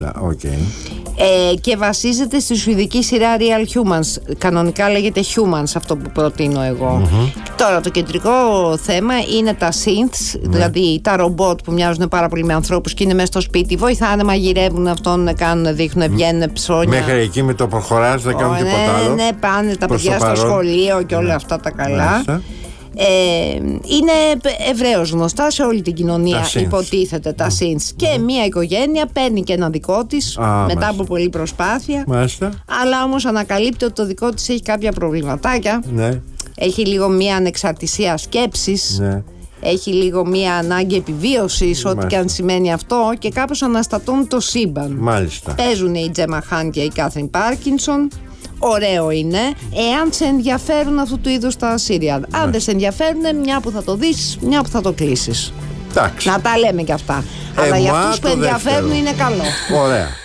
Και βασίζεται στη σουηδική σειρά Real Humans. Κανονικά λέγεται Humans αυτό που προτείνω εγώ. Τώρα το κεντρικό θέμα είναι τα synths, δηλαδή τα ρομπότ που μοιάζουν πάρα πολύ με ανθρώπους και είναι μέσα στο σπίτι, βοηθάνε, μαγειρεύουν αυτόν, κάνουν, δείχνουν, βγαίνουν ψώνια. Μέχρι εκεί με το προχωράς δεν κάνουν τίποτα άλλο. Ναι, πάνε τα παιδιά στο σχολείο και όλα αυτά τα καλά. Είναι ευρέως γνωστά σε όλη την κοινωνία, υποτίθεται τα synths. Και μια οικογένεια παίρνει και ένα δικό της μετά από πολλή προσπάθεια. Αλλά όμως ανακαλύπτει ότι το δικό της έχει κάποια προβληματάκια. Έχει λίγο μια ανεξαρτησία σκέψης. Έχει λίγο μια ανάγκη επιβίωσης, ό,τι και αν σημαίνει αυτό, και κάπως αναστατούν το σύμπαν. Παίζουν η Τζέμα Χάν και η Κάθριν Πάρκινσον. Ωραίο είναι, εάν σε ενδιαφέρουν αυτού του είδους τα σύριαλ. Αν δεν σε ενδιαφέρουν, μια που θα το δεις, μια που θα το κλείσεις. Να τα λέμε κι αυτά. Αλλά για αυτούς που ενδιαφέρουν είναι καλό. Ωραία.